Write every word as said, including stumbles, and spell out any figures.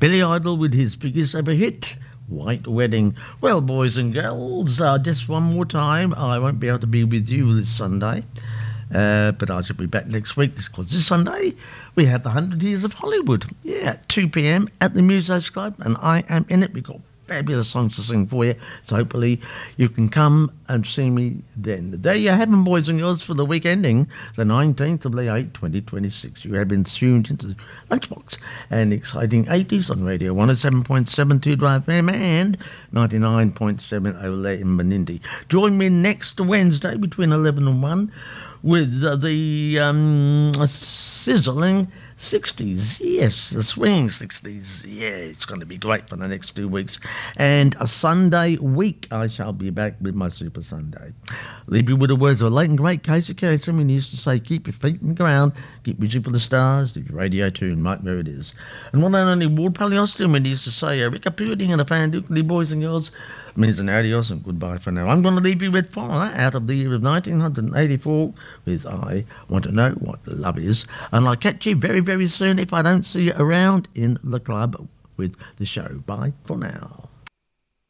Billy Idol with his biggest ever hit, White Wedding. Well, boys and girls, uh, just one more time, I won't be able to be with you this Sunday, uh, but I shall be back next week, because this Sunday we have the one hundred Years of Hollywood, yeah, at two p.m. at the Musoscope, and I am in it. We've got fabulous songs to sing for you, so hopefully you can come and see me then. There you have them, boys and girls, for the week ending the nineteenth of the eighth, twenty twenty-six. You have been tuned into Lunchbox and Exciting eighties on Radio one oh seven point seven two F M and ninety-nine point seven over there in Menindee. Join me next Wednesday between eleven and one with uh, the um, sizzling sixties, yes, the swinging sixties, yeah, it's going to be great for the next two weeks. And a Sunday week, I shall be back with my Super Sunday. Leave you with the words of a late and great Casey Kasem, and he used to say, keep your feet in the ground, keep reaching for the stars, leave your radio tuned, right where it is. And one and only Ward Palliostin, when he used to say, a Ricka Pudding and a fan Dukley, boys and girls, means an adios and goodbye for now. I'm going to leave you with Fire out of the year of nineteen eighty-four with I Want to Know What Love Is. And I'll catch you very, very soon if I don't see you around in the club with the show. Bye for now.